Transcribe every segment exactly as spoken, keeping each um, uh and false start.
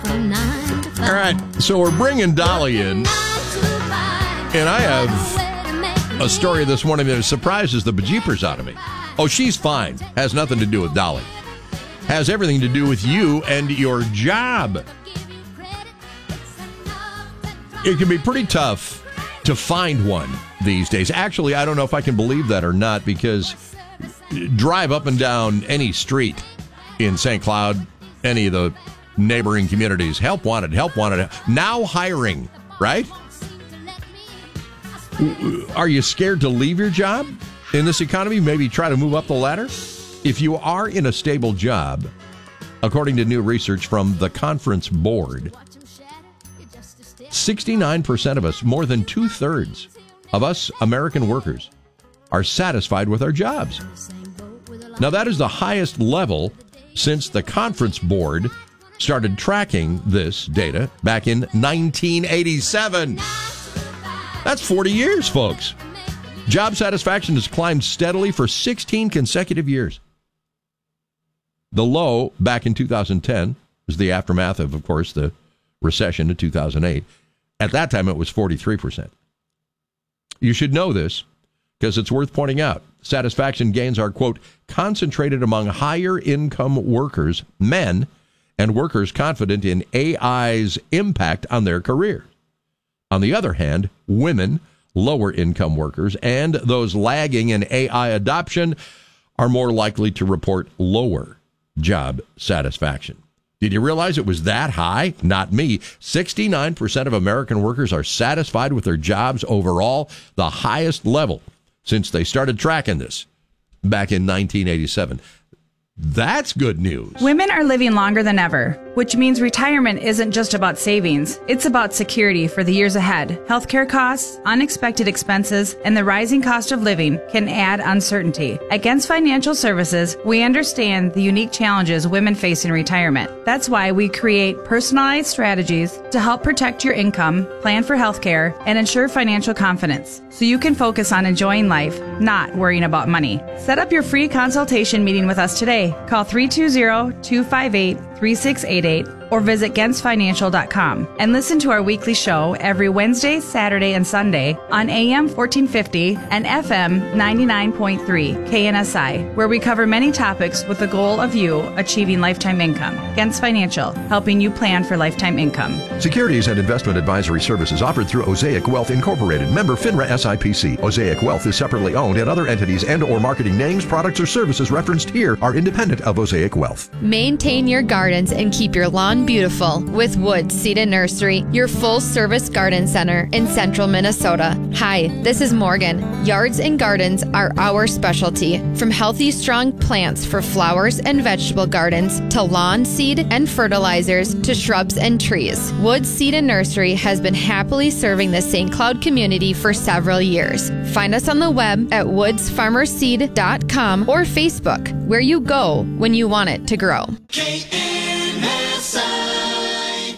All right, so we're bringing Dolly in, and I have a story this morning that surprises the bejeepers out of me. Oh, she's fine. Has nothing to do with Dolly. Has everything to do with you and your job. It can be pretty tough to find one these days. Actually, I don't know if I can believe that or not, because drive up and down any street in Saint Cloud, any of the neighboring communities, help wanted, help wanted, now hiring, right? Are you scared to leave your job in this economy? Maybe try to move up the ladder? If you are in a stable job, according to new research from the Conference Board, sixty-nine percent of us, more than two-thirds of us American workers, are satisfied with our jobs. Now, that is the highest level since the Conference Board started tracking this data back in nineteen eighty-seven. That's forty years, folks. Job satisfaction has climbed steadily for sixteen consecutive years. The low back in two thousand ten was the aftermath of, of course, the recession in two thousand eight. At that time, it was forty-three percent. You should know this because it's worth pointing out. Satisfaction gains are, quote, concentrated among higher income workers, men, and workers confident in A I's impact on their career. On the other hand, women, lower income workers, and those lagging in A I adoption are more likely to report lower job satisfaction. Did you realize it was that high? Not me. sixty-nine percent of American workers are satisfied with their jobs overall, the highest level since they started tracking this back in nineteen eighty-seven. That's good news. Women are living longer than ever, which means retirement isn't just about savings. It's about security for the years ahead. Healthcare costs, unexpected expenses, and the rising cost of living can add uncertainty. At Gens Financial Services, we understand the unique challenges women face in retirement. That's why we create personalized strategies to help protect your income, plan for healthcare, and ensure financial confidence, so you can focus on enjoying life, not worrying about money. Set up your free consultation meeting with us today. Call three two zero, two five eight, three six eight eight or visit gens financial dot com and listen to our weekly show every Wednesday, Saturday, and Sunday on A M fourteen fifty and F M ninety-nine point three K N S I, where we cover many topics with the goal of you achieving lifetime income. Gens Financial, helping you plan for lifetime income. Securities and investment advisory services offered through Osaic Wealth Incorporated, member FINRA S I P C. Osaic Wealth is separately owned, and other entities and or marketing names, products, or services referenced here are independent of Osaic Wealth. Maintain your gardens and keep your lawn beautiful with Woods Seed and Nursery, your full-service garden center in central Minnesota. Hi, this is Morgan. Yards and gardens are our specialty. From healthy, strong plants for flowers and vegetable gardens to lawn seed and fertilizers to shrubs and trees, Woods Seed and Nursery has been happily serving the Saint Cloud community for several years. Find us on the web at woods farmer seed dot com or Facebook, where you go when you want it to grow. K N S I.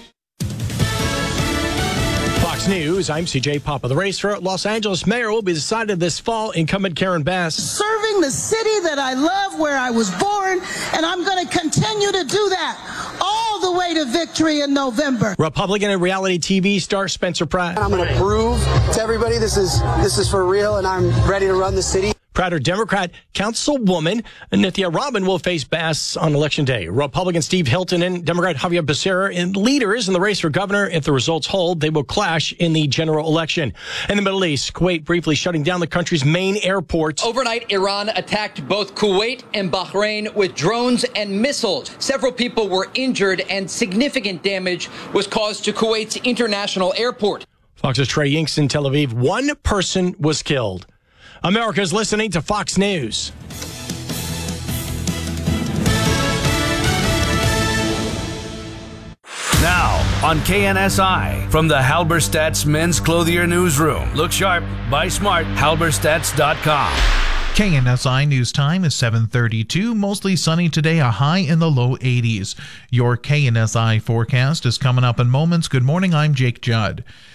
Fox News, I'm C J Papa. The race for Los Angeles mayor will be decided this fall. Incumbent Karen Bass. Serving the city that I love, where I was born, and I'm going to continue to do that all the way to victory in November. Republican and reality T V star Spencer Pratt. I'm going to prove to everybody this is this is for real, and I'm ready to run the city. Prouder Democrat Councilwoman Nithya Rabin will face Bass on Election Day. Republican Steve Hilton and Democrat Javier Becerra in leaders in the race for governor. If the results hold, they will clash in the general election. In the Middle East, Kuwait briefly shutting down the country's main airport. Overnight, Iran attacked both Kuwait and Bahrain with drones and missiles. Several people were injured and significant damage was caused to Kuwait's international airport. Fox's Trey Yinks in Tel Aviv. One person was killed. America's listening to Fox News. Now on K N S I from the Halberstadt's Men's Clothier Newsroom. Look sharp, buy smart, halberstadts dot com. K N S I News Time is seven thirty-two. Mostly sunny today, a high in the low eighties. Your K N S I forecast is coming up in moments. Good morning, I'm Jake Judd.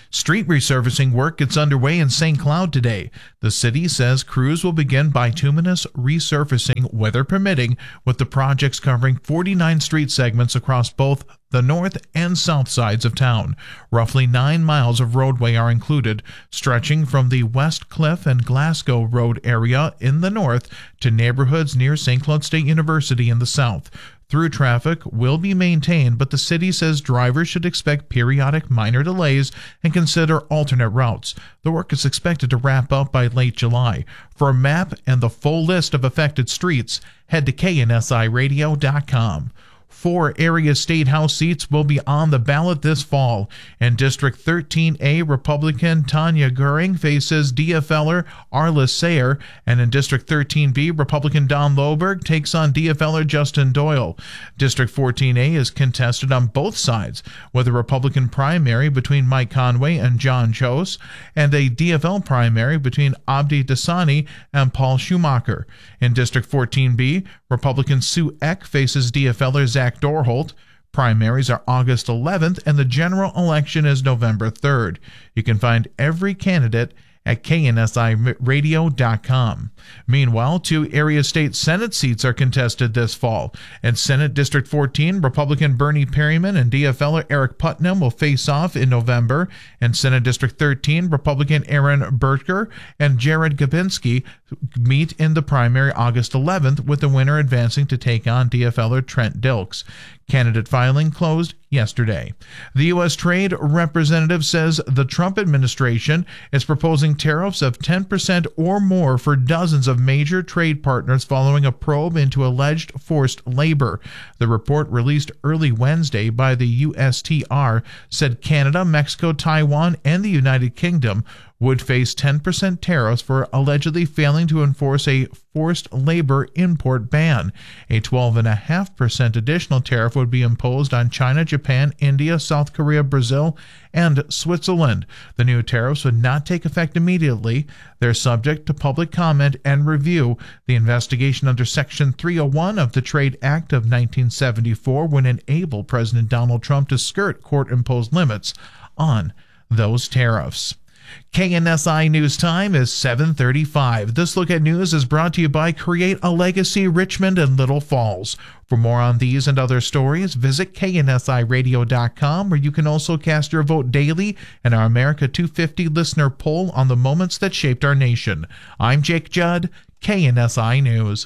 Street resurfacing work gets underway in Saint Cloud today. The city says crews will begin bituminous resurfacing, weather permitting, with the projects covering forty-nine street segments across both the north and south sides of town. Roughly nine miles of roadway are included, stretching from the West Cliff and Glasgow Road area in the north to neighborhoods near Saint Cloud State University in the south. Through traffic will be maintained, but the city says drivers should expect periodic minor delays and consider alternate routes. The work is expected to wrap up by late July. For a map and the full list of affected streets, head to K N S I radio dot com. Four area state house seats will be on the ballot this fall. In District thirteen A, Republican Tanya Goering faces DFLer Arliss Sayer, and in District thirteen B, Republican Don Loberg takes on DFLer Justin Doyle. District fourteen A is contested on both sides, with a Republican primary between Mike Conway and John Chose, and a D F L primary between Abdi Dasani and Paul Schumacher. In District fourteen B, Republican Sue Eck faces DFLer Zach Dorholt. Primaries are August eleventh, and the general election is November third. You can find every candidate at K N S I radio dot com. Meanwhile, two area state Senate seats are contested this fall. At Senate District fourteen, Republican Bernie Perryman and DFLer Eric Putnam will face off in November. And Senate District thirteen, Republican Aaron Bertker and Jared Gabinski meet in the primary August eleventh, with the winner advancing to take on DFLer Trent Dilks. Candidate filing closed yesterday. The U S Trade Representative says the Trump administration is proposing tariffs of ten percent or more for dozens of major trade partners following a probe into alleged forced labor. The report, released early Wednesday by the U S T R, said Canada, Mexico, Taiwan, and the United Kingdom would face ten percent tariffs for allegedly failing to enforce a forced labor import ban. A twelve point five percent additional tariff would be imposed on China, Japan, India, South Korea, Brazil, and Switzerland. The new tariffs would not take effect immediately. They're subject to public comment and review. The investigation under Section three oh one of the Trade Act of nineteen seventy-four would enable President Donald Trump to skirt court-imposed limits on those tariffs. K N S I News Time is seven thirty-five. This look at news is brought to you by Create a Legacy Richmond and Little Falls. For more on these and other stories, visit K N S I radio dot com, where you can also cast your vote daily in our America two fifty listener poll on the moments that shaped our nation. I'm Jake Judd, K N S I News.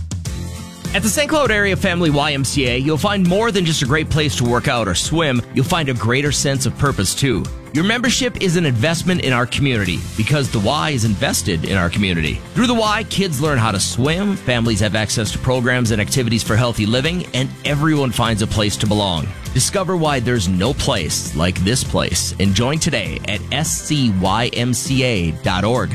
At the Saint Cloud Area Family Y M C A, you'll find more than just a great place to work out or swim. You'll find a greater sense of purpose, too. Your membership is an investment in our community because the Y is invested in our community. Through the Y, kids learn how to swim, families have access to programs and activities for healthy living, and everyone finds a place to belong. Discover why there's no place like this place and join today at S C Y M C A dot org.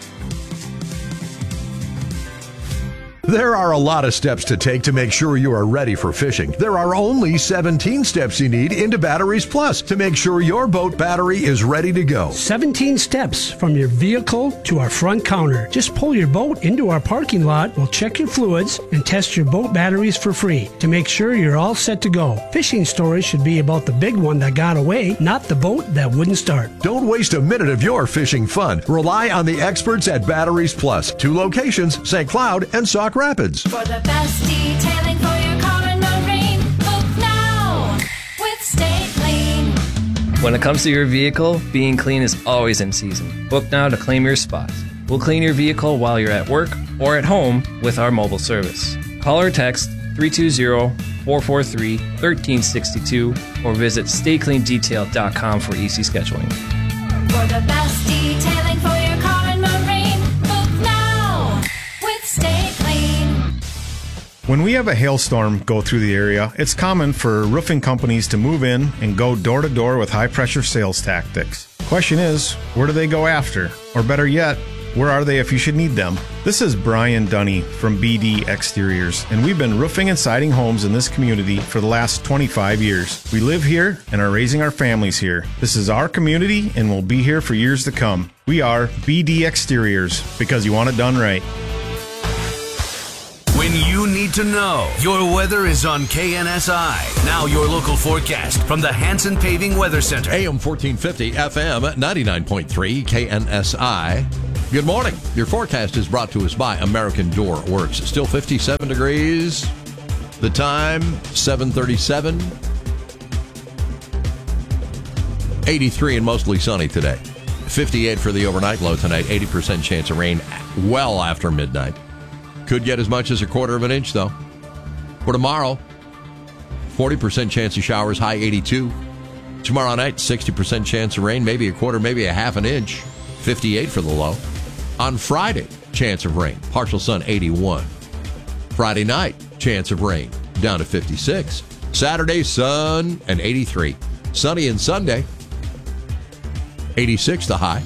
There are a lot of steps to take to make sure you are ready for fishing. There are only seventeen steps you need into Batteries Plus to make sure your boat battery is ready to go. seventeen steps from your vehicle to our front counter. Just pull your boat into our parking lot, we'll check your fluids, and test your boat batteries for free to make sure you're all set to go. Fishing stories should be about the big one that got away, not the boat that wouldn't start. Don't waste a minute of your fishing fun. Rely on the experts at Batteries Plus. Two locations, Saint Cloud and Sauk Rapids. For the best detailing for your car and marine, book now with Stay Clean. When it comes to your vehicle, being clean is always in season. Book now to claim your spot. We'll clean your vehicle while you're at work or at home with our mobile service. Call or text three two zero, four four three, one three six two or visit stay clean detail dot com for easy scheduling. For the best detailing for your car and marine, book now with Stay Clean. When we have a hailstorm go through the area, it's common for roofing companies to move in and go door to door with high pressure sales tactics. Question is, where do they go after? Or better yet, where are they if you should need them? This is Brian Dunny from B D Exteriors, and we've been roofing and siding homes in this community for the last twenty-five years. We live here and are raising our families here. This is our community and will be here for years to come. We are B D Exteriors, because you want it done right. When you need need to know. Your weather is on K N S I. Now your local forecast from the Hanson Paving Weather Center. A M fourteen fifty, F M ninety-nine point three, K N S I. Good morning. Your forecast is brought to us by American Door Works. Still fifty-seven degrees. The time, seven thirty-seven. eighty-three and mostly sunny today. fifty-eight for the overnight low tonight. eighty percent chance of rain well after midnight. Could get as much as a quarter of an inch, though. For tomorrow, forty percent chance of showers, high eighty-two. Tomorrow night, sixty percent chance of rain, maybe a quarter, maybe a half an inch. fifty-eight for the low. On Friday, chance of rain, partial sun, eighty-one. Friday night, chance of rain, down to fifty-six. Saturday, sun and eighty-three. Sunny and Sunday, eighty-six the high.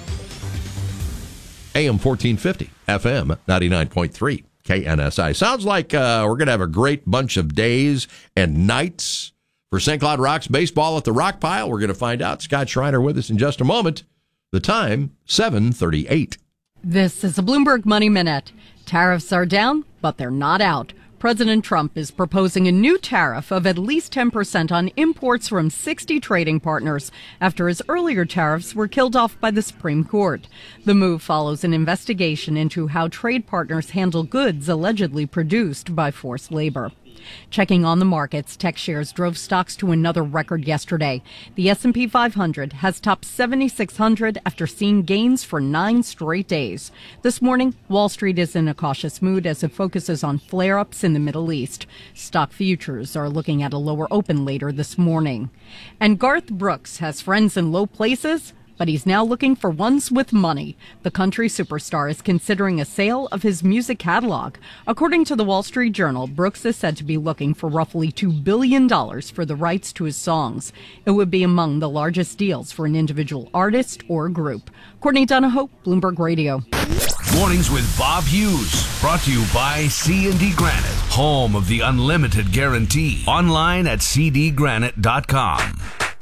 A M fourteen fifty, F M ninety-nine point three, K N S I. Sounds like uh, we're going to have a great bunch of days and nights for Saint Cloud Rocks baseball at the Rock Pile. We're going to find out. Scott Schreiner with us in just a moment. The time, seven thirty-eight. This is a Bloomberg Money Minute. Tariffs are down, but they're not out. President Trump is proposing a new tariff of at least ten percent on imports from sixty trading partners after his earlier tariffs were killed off by the Supreme Court. The move follows an investigation into how trade partners handle goods allegedly produced by forced labor. Checking on the markets, tech shares drove stocks to another record yesterday. The S and P five hundred has topped seventy-six hundred after seeing gains for nine straight days. This morning, Wall Street is in a cautious mood as it focuses on flare-ups in the Middle East. Stock futures are looking at a lower open later this morning. And Garth Brooks has friends in low places, but he's now looking for ones with money. The country superstar is considering a sale of his music catalog. According to the Wall Street Journal, Brooks is said to be looking for roughly two billion dollars for the rights to his songs. It would be among the largest deals for an individual artist or group. Courtney Donahoe, Bloomberg Radio. Mornings with Bob Hughes. Brought to you by C and D Granite, home of the unlimited guarantee. Online at c d granite dot com.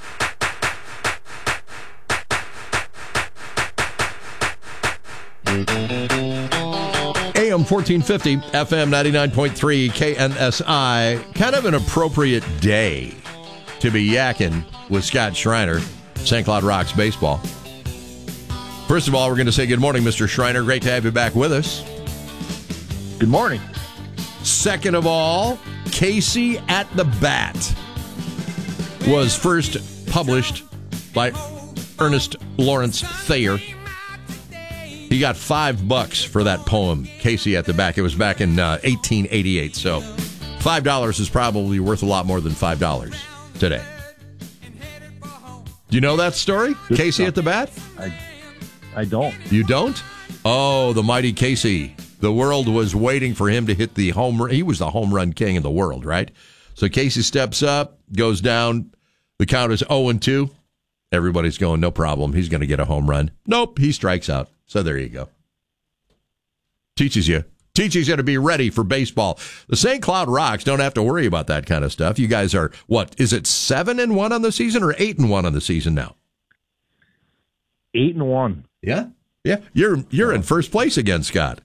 A M fourteen fifty, F M ninety-nine point three, K N S I. Kind of an appropriate day to be yakking with Scott Schreiner, Saint Cloud Rocks baseball. First of all, we're going to say good morning, Mister Schreiner. Great to have you back with us. Good morning. Second of all, Casey at the Bat was first published by Ernest Lawrence Thayer. He got five bucks for that poem, Casey at the Back. It was back in uh, eighteen eighty-eight, so five dollars is probably worth a lot more than five dollars today. Do you know that story, Good Casey stuff. At the Bat? I, I don't. You don't? Oh, the mighty Casey. The world was waiting for him to hit the home run. He was the home run king of the world, right? So Casey steps up, goes down. The count is oh and two. Everybody's going, no problem. He's going to get a home run. Nope, he strikes out. So there you go. Teaches you. Teaches you to be ready for baseball. The Saint Cloud Rocks don't have to worry about that kind of stuff. You guys are, what, is it seven and one on the season or eight and one on the season now? Eight and one. Yeah? Yeah. You're you're in first place again, Scott.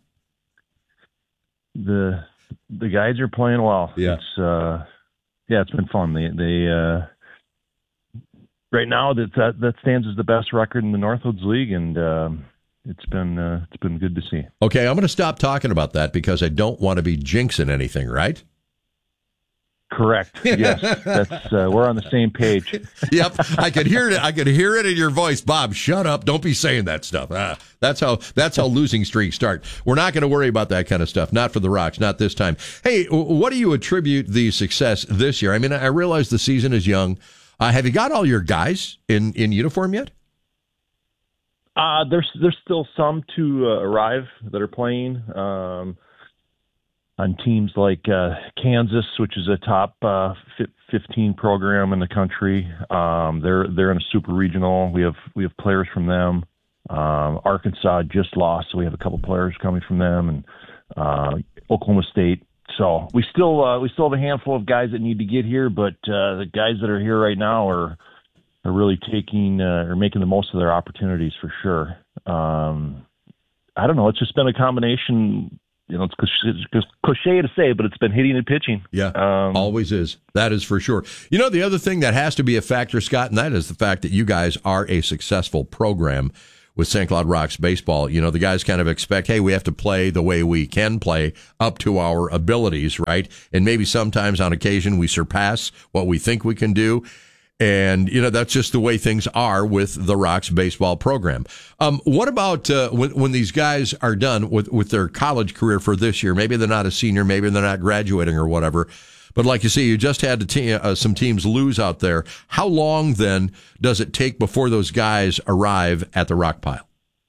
The the guys are playing well. Yeah. It's uh yeah, it's been fun. They they uh right now that that, that stands as the best record in the Northwoods League, and um It's been uh, it's been good to see. Okay, I'm going to stop talking about that because I don't want to be jinxing anything, right? Correct. Yes, that's uh, we're on the same page. Yep, I could hear it. I could hear it in your voice, Bob. Shut up! Don't be saying that stuff. Ah, that's how that's how losing streaks start. We're not going to worry about that kind of stuff. Not for the Rocks. Not this time. Hey, what do you attribute the success this year? I mean, I realize the season is young. Uh, have you got all your guys in, in uniform yet? Uh, there's there's still some to uh, arrive that are playing um, on teams like uh, Kansas, which is a top uh, fifteen program in the country. Um, they're they're in a super regional. We have we have players from them. Um, Arkansas just lost, so we have a couple players coming from them, and uh, Oklahoma State. So we still uh, we still have a handful of guys that need to get here, but uh, the guys that are here right now are. are really taking uh, or making the most of their opportunities for sure. Um, I don't know. It's just been a combination you know, it's cliche, it's cliche to say, but it's been hitting and pitching. Yeah, um, always is. That is for sure. You know, the other thing that has to be a factor, Scott, and that is the fact that you guys are a successful program with Saint Cloud Rocks baseball. You know, the guys kind of expect, hey, we have to play the way we can play up to our abilities, right? And maybe sometimes on occasion we surpass what we think we can do. And, you know, that's just the way things are with the Rocks baseball program. Um, what about uh, when, when these guys are done with, with their college career for this year? Maybe they're not a senior, maybe they're not graduating or whatever. But like you see, you just had te- uh, some teams lose out there. How long, then, does it take before those guys arrive at the rock pile?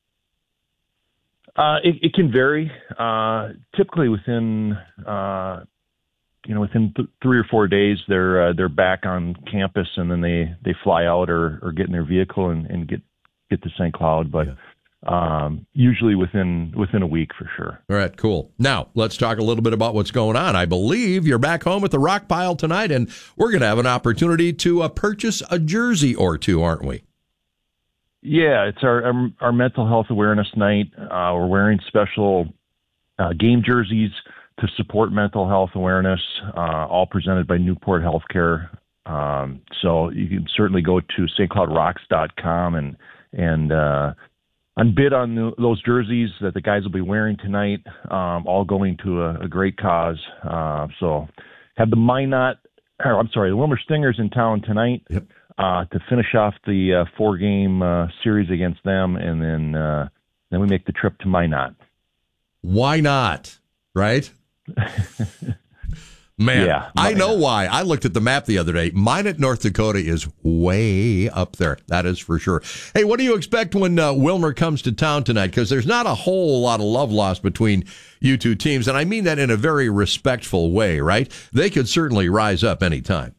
Uh, it, it can vary. Uh, typically within... Uh, You know, within th- three or four days, they're uh, they're back on campus, and then they, they fly out or, or get in their vehicle and, and get get to Saint Cloud. But yeah. um, usually within within a week for sure. All right, cool. Now let's talk a little bit about what's going on. I believe you're back home at the Rock Pile tonight, and we're going to have an opportunity to uh, purchase a jersey or two, aren't we? Yeah, it's our our, our mental health awareness night. Uh, we're wearing special uh, game jerseys to support mental health awareness, uh, all presented by Newport Healthcare. Um, so you can certainly go to S T Cloud Rocks dot com and and uh, and bid on the, those jerseys that the guys will be wearing tonight, um, all going to a, a great cause. Uh, so have the Minot, or I'm sorry, the Wilmer Stingers in town tonight yep. uh, to finish off the uh, four-game uh, series against them, and then uh, then we make the trip to Minot. Why not? Right? Man, yeah, I know why. I looked at the map the other day. Minot, North Dakota is way up there. That is for sure. Hey, what do you expect when uh, Wilmer comes to town tonight? Because there's not a whole lot of love lost between you two teams, and I mean that in a very respectful way, right? They could certainly rise up anytime.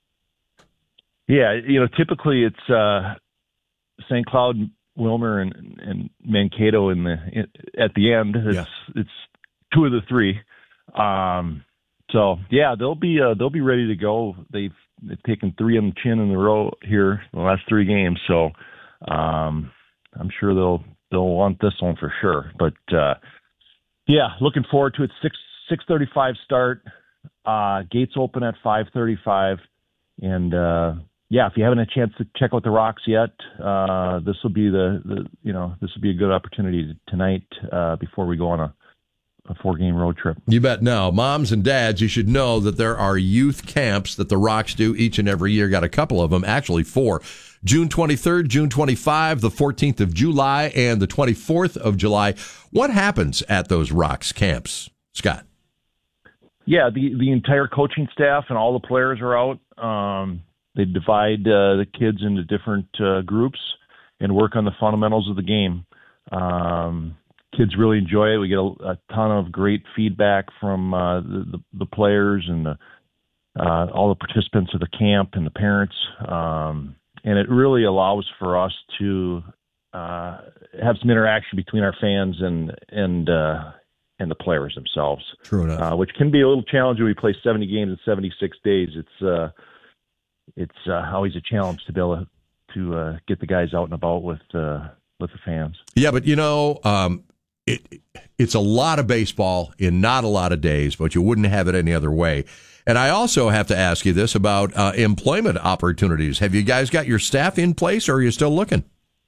Yeah, you know, typically it's uh, Saint Cloud, Wilmer, and, and Mankato in the in, at the end. It's yeah. it's two of the three. Um, so yeah, they'll be uh, they'll be ready to go. They've they've taken three on the chin in a row here in the last three games. So um, I'm sure they'll they'll want this one for sure. But uh, yeah, looking forward to it. Six six thirty five start. Uh, gates open at five thirty five, and uh, yeah, if you haven't had a chance to check out the Rocks yet, uh, this will be the, the you know this will be a good opportunity tonight uh, before we go on a. a four-game road trip. You bet. Now, moms and dads, you should know that there are youth camps that the Rocks do each and every year. Got a couple of them, actually four. June twenty-third, June twenty-fifth, the fourteenth of July, and the twenty-fourth of July. What happens at those Rocks camps, Scott? Yeah, the, the entire coaching staff and all the players are out. Um, they divide uh, the kids into different uh, groups and work on the fundamentals of the game. Um Kids really enjoy it. We get a, a ton of great feedback from uh, the, the, the players and the, uh, all the participants of the camp and the parents. Um, and it really allows for us to uh, have some interaction between our fans and and uh, and the players themselves. True enough. Uh, which can be a little challenging when we play seventy games in seventy-six days. It's uh, it's uh, always a challenge to be able to, to uh, get the guys out and about with uh, with the fans. Yeah, but you know. Um It, it's a lot of baseball in not a lot of days, but you wouldn't have it any other way. And I also have to ask you this about uh, employment opportunities. Have you guys got your staff in place, or are you still looking?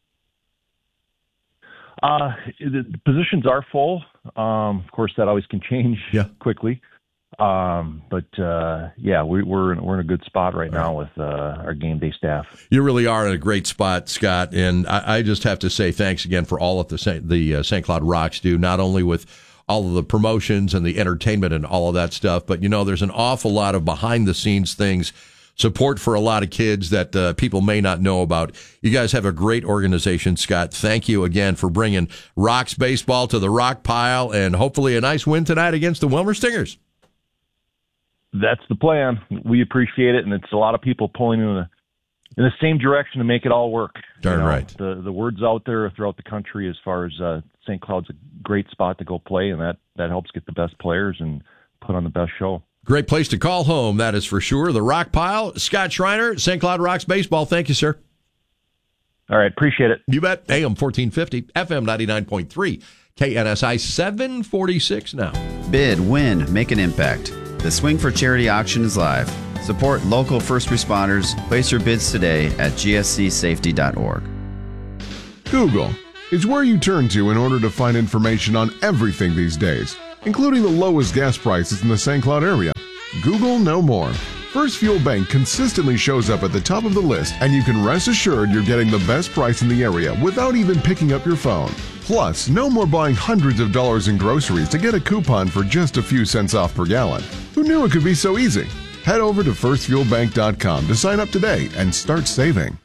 Uh, the positions are full. Um, of course, that always can change yeah. quickly. Um, but uh, yeah, we, we're in, we're in a good spot right now with uh, our game day staff. You really are in a great spot, Scott. And I, I just have to say thanks again for all that the the uh, Saint Cloud Rocks do, not only with all of the promotions and the entertainment and all of that stuff, but you know, there's an awful lot of behind the scenes things, support for a lot of kids that uh, people may not know about. You guys have a great organization, Scott. Thank you again for bringing Rocks baseball to the Rock Pile, and hopefully a nice win tonight against the Wilmer Stingers. That's the plan. We appreciate it, and it's a lot of people pulling in the in the same direction to make it all work. Darn you know, right. The the word's out there throughout the country as far as uh, Saint Cloud's a great spot to go play, and that, that helps get the best players and put on the best show. Great place to call home, that is for sure. The Rock Pile. Scott Schreiner, Saint Cloud Rocks Baseball. Thank you, sir. All right, appreciate it. You bet. A M fourteen fifty, F M ninety-nine point three. K N S I seven forty-six now. Bid, win, make an impact. The Swing for Charity auction is live. Support local first responders. Place your bids today at g s c safety dot org. Google is where you turn to in order to find information on everything these days, including the lowest gas prices in the Saint Cloud area. Google no more. First Fuel Bank consistently shows up at the top of the list, and you can rest assured you're getting the best price in the area without even picking up your phone. Plus, no more buying hundreds of dollars in groceries to get a coupon for just a few cents off per gallon. Who knew it could be so easy? Head over to first fuel bank dot com to sign up today and start saving.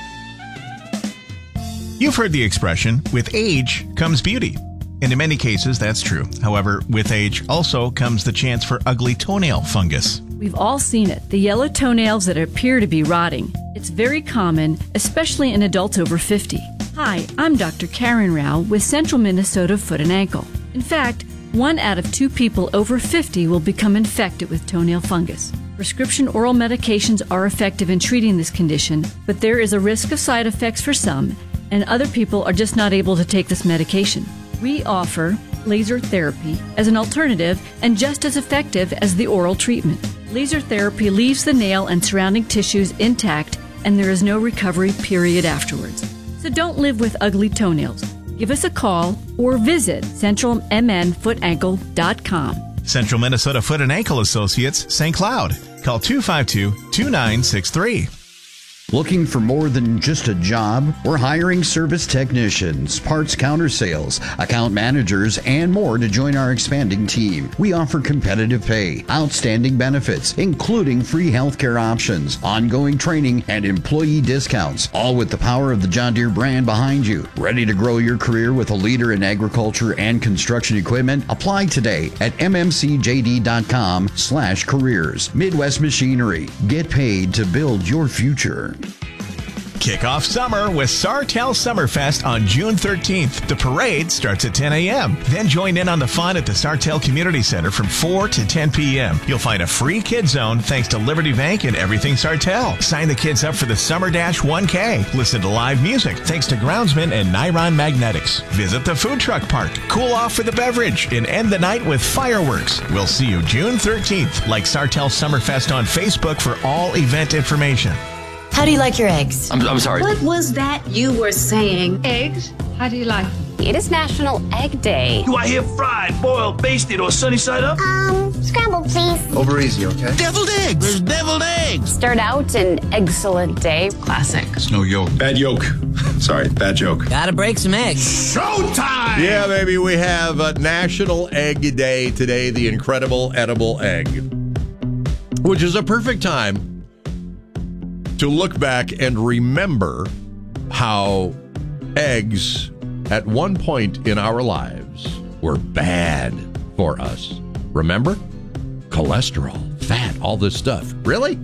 You've heard the expression, with age comes beauty. And in many cases, that's true. However, with age also comes the chance for ugly toenail fungus. We've all seen it, the yellow toenails that appear to be rotting. It's very common, especially in adults over fifty. Hi, I'm Doctor Karen Rao with Central Minnesota Foot and Ankle. In fact, one out of two people over fifty will become infected with toenail fungus. Prescription oral medications are effective in treating this condition, but there is a risk of side effects for some, and other people are just not able to take this medication. We offer laser therapy as an alternative and just as effective as the oral treatment. Laser therapy leaves the nail and surrounding tissues intact, and there is no recovery period afterwards. So don't live with ugly toenails. Give us a call or visit central m n foot ankle dot com. Central Minnesota Foot and Ankle Associates, Saint Cloud. Call two five two, two nine six three. Looking for more than just a job? We're hiring service technicians, parts counter sales, account managers, and more to join our expanding team. We offer competitive pay, outstanding benefits, including free healthcare options, ongoing training, and employee discounts, all with the power of the John Deere brand behind you. Ready to grow your career with a leader in agriculture and construction equipment? Apply today at m m c j d dot com slash careers. Midwest Machinery. Get paid to build your future. Kick off summer with Sartell Summerfest on June thirteenth. The parade starts at ten a.m. Then join in on the fun at the Sartell Community Center from four to ten p.m. You'll find a free kid zone thanks to Liberty Bank and Everything Sartell. Sign the kids up for the Summer Dash one K. Listen to live music thanks to Groundsman and Niron Magnetics. Visit the food truck park. Cool off for the beverage and end the night with fireworks. We'll see you June thirteenth. Like Sartell Summerfest on Facebook for all event information. How do you like your eggs? I'm, I'm sorry. What was that you were saying? Eggs? How do you like them? It is National Egg Day. Do I hear fried, boiled, basted, or sunny side up? Um, scrambled, please. Over easy, okay? Deviled eggs. There's deviled eggs. Start out an excellent day. Classic. It's no yolk. Bad yolk. Sorry, bad joke. Gotta break some eggs. Showtime! Yeah, baby, we have a National Egg Day today, the incredible edible egg, which is a perfect time to look back and remember how eggs at one point in our lives were bad for us. Remember? Cholesterol, fat, all this stuff. Really?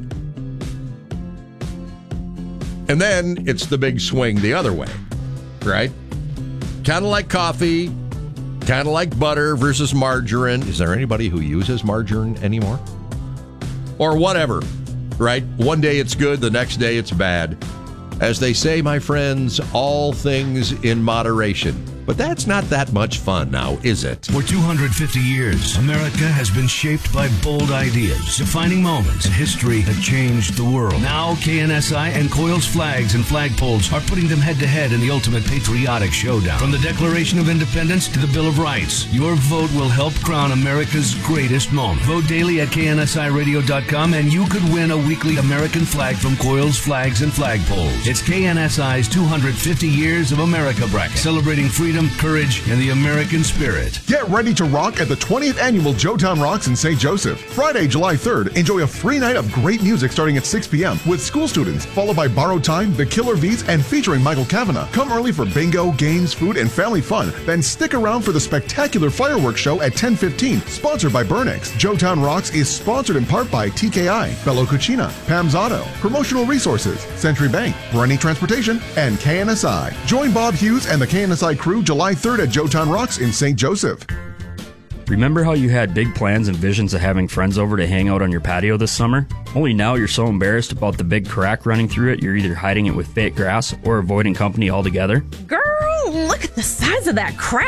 And then it's the big swing the other way, right? Kind of like coffee, kind of like butter versus margarine. Is there anybody who uses margarine anymore? Or whatever. Right? One day it's good, the next day it's bad. As they say, my friends, all things in moderation. But that's not that much fun now, is it? For two hundred fifty years, America has been shaped by bold ideas, defining moments in history that changed the world. Now, K N S I and Coils Flags and Flagpoles are putting them head-to-head in the ultimate patriotic showdown. From the Declaration of Independence to the Bill of Rights, your vote will help crown America's greatest moment. Vote daily at K N S I radio dot com and you could win a weekly American flag from Coils Flags and Flagpoles. It's K N S I's two hundred fifty Years of America bracket, celebrating freedom, courage, and the American spirit. Get ready to rock at the twentieth Annual Joetown Rocks in Saint Joseph. Friday, July third, enjoy a free night of great music starting at six p.m. with school students, followed by Borrowed Time, The Killer Bees, and featuring Michael Kavanagh. Come early for bingo, games, food, and family fun. Then stick around for the spectacular fireworks show at ten fifteen, sponsored by Burnix. Joetown Rocks is sponsored in part by T K I, Bello Cucina, Pam's Auto, Promotional Resources, Century Bank, Brenny Transportation, and K N S I. Join Bob Hughes and the K N S I crew July third at Joetown Rocks in Saint Joseph. Remember how you had big plans and visions of having friends over to hang out on your patio this summer? Only now you're so embarrassed about the big crack running through it, you're either hiding it with fake grass or avoiding company altogether? Girl, look at the size of that crack.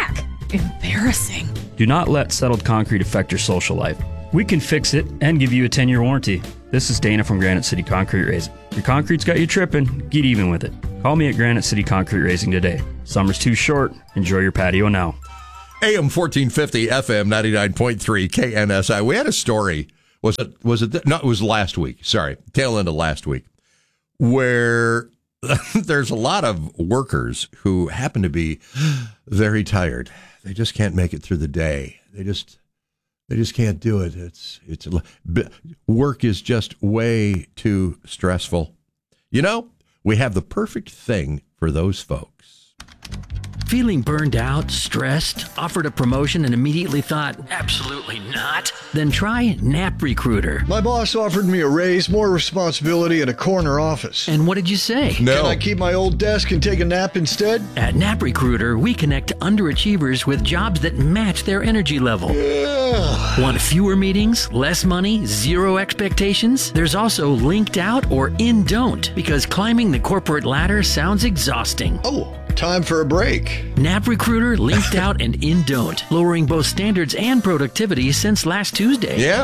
embarrassing. Do not let settled concrete affect your social life. We can fix it and give you a ten-year warranty. This is Dana from Granite City Concrete Raising. Your concrete's got you tripping, get even with it. Call me at Granite City Concrete Raising today. Summer's too short. Enjoy your patio now. A M fourteen fifty, F M ninety-nine point three, K N S I. We had a story. Was it, was it, th- no, it was last week. Sorry, tail end of last week, where there's a lot of workers who happen to be very tired. They just can't make it through the day. They just, they just can't do it. It's, it's, work is just way too stressful. You know, we have the perfect thing for those folks. Feeling burned out, stressed, offered a promotion and immediately thought, absolutely not? Then try NapRecruiter. My boss offered me a raise, more responsibility, and a corner office. And what did you say? No. Can I keep my old desk and take a nap instead? At NapRecruiter, we connect underachievers with jobs that match their energy level. Ugh. Want fewer meetings, less money, zero expectations? There's also linked out or in don't, because climbing the corporate ladder sounds exhausting. Oh. Time for a break. NapRecruiter, linked out, and in don't, lowering both standards and productivity since last Tuesday. Yeah.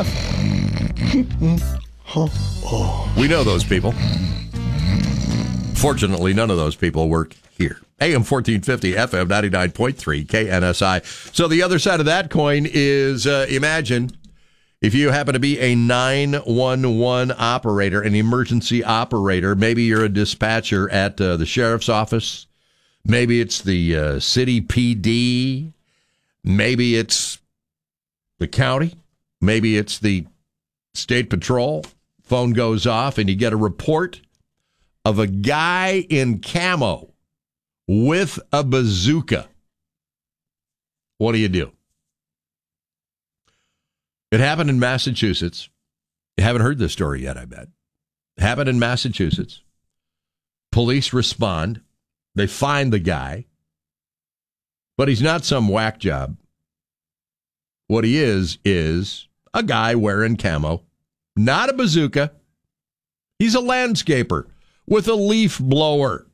We know those people. Fortunately, none of those people work here. A M fourteen fifty, F M ninety-nine point three, K N S I. So the other side of that coin is, uh, imagine if you happen to be a nine one one operator, an emergency operator. Maybe you're a dispatcher at uh, the sheriff's office. Maybe it's the uh, city P D. Maybe it's the county. Maybe it's the state patrol. Phone goes off and you get a report of a guy in camo with a bazooka. What do you do? It happened in Massachusetts. You haven't heard this story yet, I bet. It happened in Massachusetts. Police respond. They find the guy, but he's not some whack job. What he is, is a guy wearing camo, not a bazooka. He's a landscaper with a leaf blower.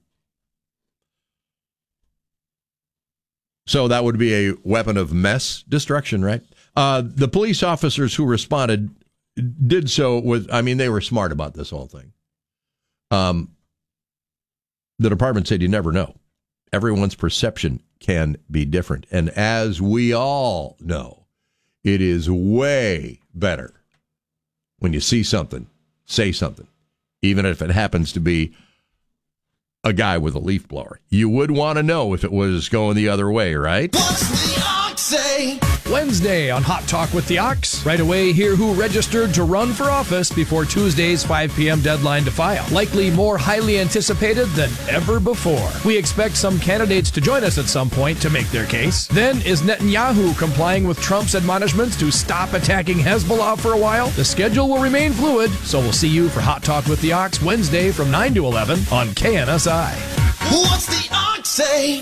So that would be a weapon of mass destruction, right? Uh, the police officers who responded did so with, I mean, they were smart about this whole thing. Um, The department said you never know. Everyone's perception can be different. And as we all know, it is way better when you see something, say something, even if it happens to be a guy with a leaf blower. You would want to know if it was going the other way, right? What's the ox say? Wednesday on Hot Talk with the Ox. Right away, hear who registered to run for office before Tuesday's five p.m. deadline to file. Likely more highly anticipated than ever before. We expect some candidates to join us at some point to make their case. Then, is Netanyahu complying with Trump's admonishments to stop attacking Hezbollah for a while? The schedule will remain fluid, so we'll see you for Hot Talk with the Ox Wednesday from nine to eleven on K N S I. What's the Ox say?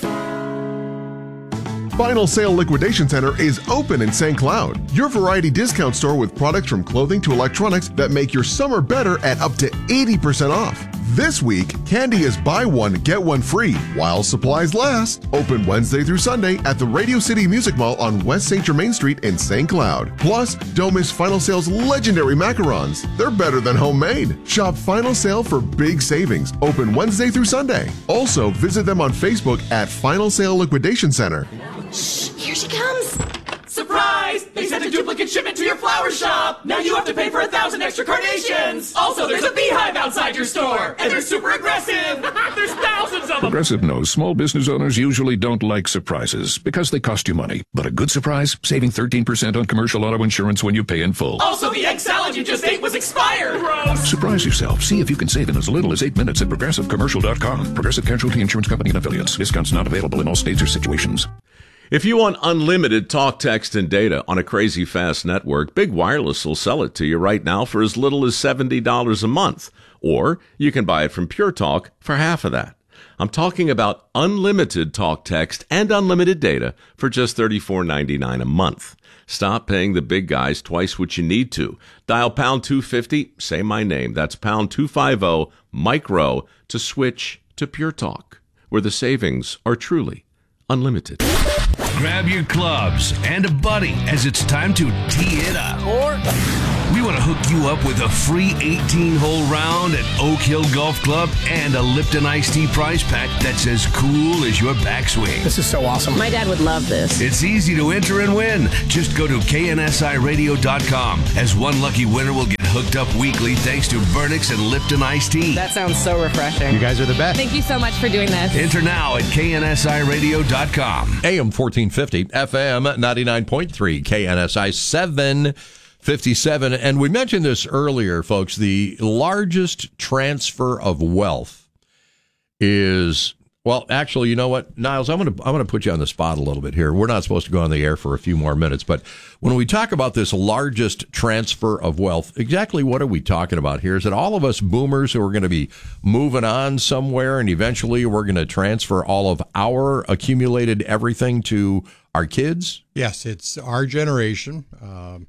Final Sale Liquidation Center is open in Saint Cloud, your variety discount store with products from clothing to electronics that make your summer better at up to eighty percent off. This week, candy is buy one, get one free while supplies last. Open Wednesday through Sunday at the Radio City Music Mall on West Saint Germain Street in Saint Cloud. Plus, don't miss Final Sale's legendary macarons. They're better than homemade. Shop Final Sale for big savings. Open Wednesday through Sunday. Also, visit them on Facebook at Final Sale Liquidation Center. Shh, here she comes. Surprise! They sent a duplicate shipment to your flower shop. Now you have to pay for a thousand extra carnations. Also, there's a beehive outside your store, and they're super aggressive. There's thousands of them. Progressive knows small business owners usually don't like surprises because they cost you money. But a good surprise, saving thirteen percent on commercial auto insurance when you pay in full. Also, the egg salad you just ate was expired. Gross. Surprise yourself. See if you can save in as little as eight minutes at progressive commercial dot com. Progressive Casualty Insurance Company and affiliates. Discounts not available in all states or situations. If you want unlimited talk, text, and data on a crazy fast network, Big Wireless will sell it to you right now for as little as seventy dollars a month. Or you can buy it from Pure Talk for half of that. I'm talking about unlimited talk, text, and unlimited data for just thirty-four ninety-nine a month. Stop paying the big guys twice what you need to. Dial pound two fifty, say my name. That's pound two fifty, micro, to switch to Pure Talk, where the savings are truly unlimited. Grab your clubs and a buddy as it's time to tee it up. Or we want to hook you up with a free eighteen-hole round at Oak Hill Golf Club and a Lipton Iced Tea prize pack that's as cool as your backswing. This is so awesome. My dad would love this. It's easy to enter and win. Just go to K N S I radio dot com, as one lucky winner will get hooked up weekly thanks to Burnix and Lipton Iced Tea. That sounds so refreshing. You guys are the best. Thank you so much for doing this. Enter now at K N S I radio dot com. A M fourteen fifty, F M ninety-nine point three, K N S I seven fifty-seven. And we mentioned this earlier, folks. The largest transfer of wealth is, well, actually, you know what, Niles, I'm going to I'm going to put you on the spot a little bit here. We're not supposed to go on the air for a few more minutes, but when we talk about this largest transfer of wealth, exactly what are we talking about here? Is it all of us boomers who are going to be moving on somewhere and eventually we're going to transfer all of our accumulated everything to our kids? Yes, it's our generation. Um,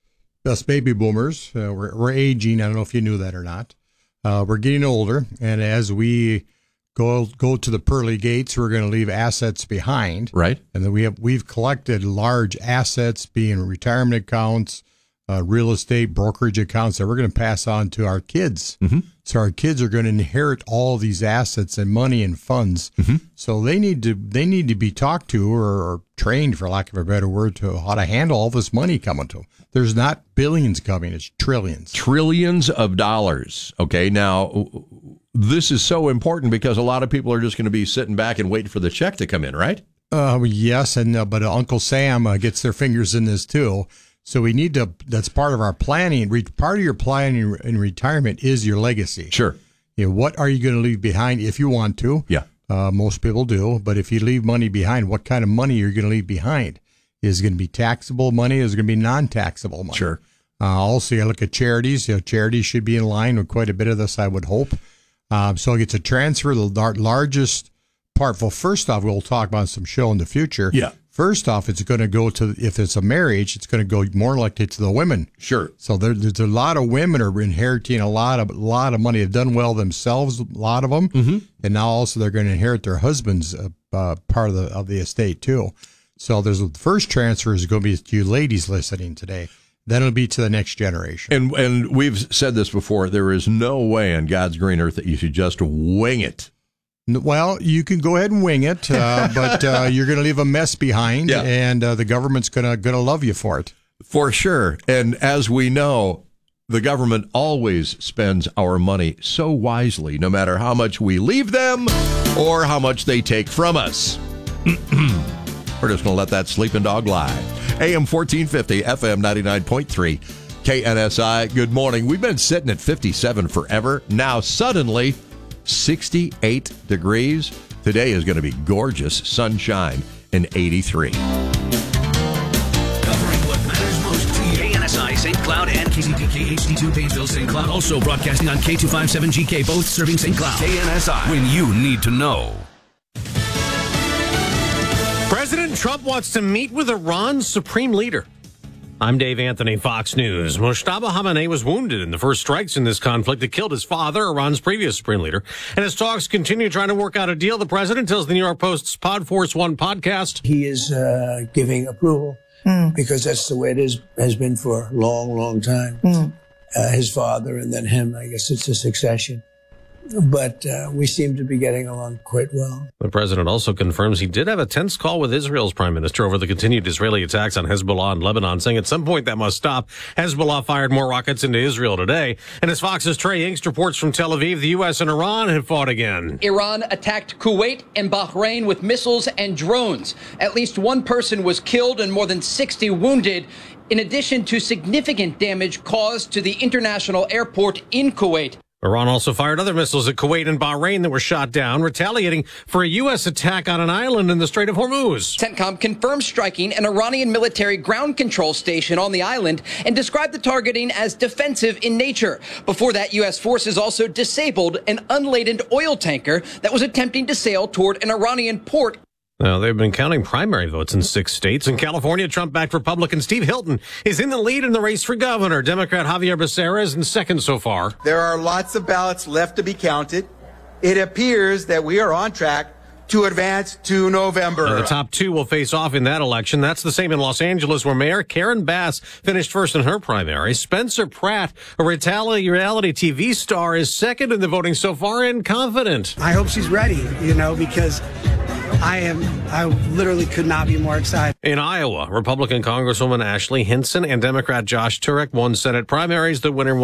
us baby boomers, uh, we're, we're aging. I don't know if you knew that or not. Uh, we're getting older, and as we go go to the pearly gates, we're going to leave assets behind. Right. And then we have we've collected large assets, being retirement accounts, uh, real estate, brokerage accounts that we're going to pass on to our kids. Mm-hmm. So our kids are going to inherit all these assets and money and funds. Mm-hmm. So they need to they need to be talked to or, or trained, for lack of a better word, to how to handle all this money coming to them. There's not billions coming; it's trillions. Trillions of dollars. Okay, now this is so important because a lot of people are just going to be sitting back and waiting for the check to come in, right? Uh, yes, and uh, but uh, Uncle Sam uh, gets their fingers in this too. So we need to. That's part of our planning. Re, part of your planning in retirement is your legacy. Sure. You know, what are you going to leave behind if you want to? Yeah. Uh, most people do. But if you leave money behind, what kind of money you're going to leave behind? Is it going to be taxable money? Is it going to be non-taxable money? Sure. Uh, also, you look at charities. You know, charities should be in line with quite a bit of this, I would hope. Um, so it's a transfer, the lar- largest part. Well, first off, we'll talk about some show in the future. Yeah. First off, it's going to go to, if it's a marriage, it's going to go more likely to the women. Sure. So there, there's a lot of women are inheriting a lot of a lot of money. They've done well themselves, a lot of them, mm-hmm. and now also they're going to inherit their husband's uh, uh, part of the of the estate too. So there's the first transfer is going to be to you ladies listening today. Then it'll be to the next generation. And and we've said this before. There is no way on God's green earth that you should just wing it. Well, you can go ahead and wing it, uh, but uh, you're going to leave a mess behind, yeah. and uh, the government's going to going to love you for it. For sure. And as we know, the government always spends our money so wisely, no matter how much we leave them or how much they take from us. We're just going to let that sleeping dog lie. A M fourteen fifty, F M ninety-nine point three, K N S I. Good morning. We've been sitting at fifty-seven forever. Now, suddenly, sixty-eight degrees. Today is going to be gorgeous, sunshine, and eighty-three. Covering what matters most to you. K N S I, Saint Cloud, and K C P K H D two, Painesville, Saint Cloud. Also broadcasting on K two fifty-seven G K, both serving Saint Cloud. K N S I, when you need to know. President Trump wants to meet with Iran's supreme leader. I'm Dave Anthony, Fox News. Mojtaba Khamenei was wounded in the first strikes in this conflict that killed his father, Iran's previous supreme leader. And as talks continue trying to work out a deal, the president tells the New York Post's Pod Force One podcast. He is uh, giving approval mm. because that's the way it is, has been for a long, long time. Mm. Uh, his father and then him, I guess it's a succession. But uh, we seem to be getting along quite well. The president also confirms he did have a tense call with Israel's prime minister over the continued Israeli attacks on Hezbollah and Lebanon, saying at some point that must stop. Hezbollah fired more rockets into Israel today. And as Fox's Trey Inkst reports from Tel Aviv, the U S and Iran have fought again. Iran attacked Kuwait and Bahrain with missiles and drones. At least one person was killed and more than sixty wounded, in addition to significant damage caused to the international airport in Kuwait. Iran also fired other missiles at Kuwait and Bahrain that were shot down, retaliating for a U S attack on an island in the Strait of Hormuz. CENTCOM confirmed striking an Iranian military ground control station on the island and described the targeting as defensive in nature. Before that, U S forces also disabled an unladen oil tanker that was attempting to sail toward an Iranian port. Now, they've been counting primary votes in six states. In California, Trump-backed Republican Steve Hilton is in the lead in the race for governor. Democrat Javier Becerra is in second so far. There are lots of ballots left to be counted. It appears that we are on track to advance to November. Now, the top two will face off in that election. That's the same in Los Angeles, where Mayor Karen Bass finished first in her primary. Spencer Pratt, a reality T V star, is second in the voting so far and confident. I hope she's ready, you know, because I am, I literally could not be more excited. In Iowa, Republican Congresswoman Ashley Hinson and Democrat Josh Turek won Senate primaries. The winner will